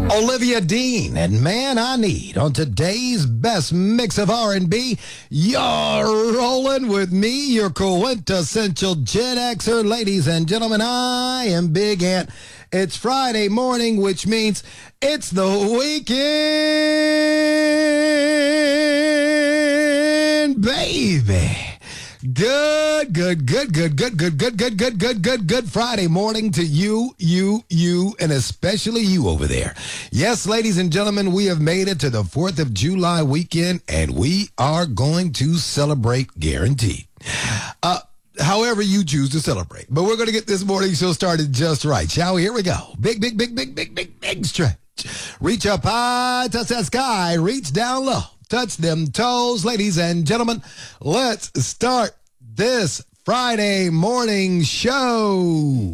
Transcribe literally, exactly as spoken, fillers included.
Olivia Dean and Man I Need on today's best mix of R and B. You're rolling with me, your quintessential Gen Xer. Ladies and gentlemen, I am Big Ant. It's Friday morning, which means it's the weekend, baby. Good, good, good, good, good, good, good, good, good, good, good, good Friday morning to you, you, you, and especially you over there. Yes, ladies and gentlemen, we have made it to the fourth of July weekend, and we are going to celebrate, guaranteed. Uh, however you choose to celebrate. But we're going to get this morning show started just right, shall we? Here we go. Big, big, big, big, big, big, big stretch. Reach up high, touch that sky, reach down low. Touch them toes, ladies and gentlemen. Let's start this Friday morning show.